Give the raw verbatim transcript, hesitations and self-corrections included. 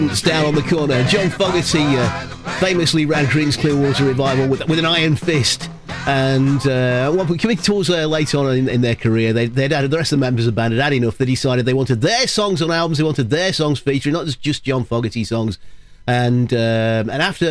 Down on the corner. John Fogerty uh, famously ran Creedence Clearwater Revival with, with an iron fist. And uh, at one point, coming towards uh, late on in, in their career, they, they'd had, the rest of the members of the band had had enough. They decided they wanted their songs on albums. They wanted their songs featuring, not just, just John Fogerty songs. And um, and after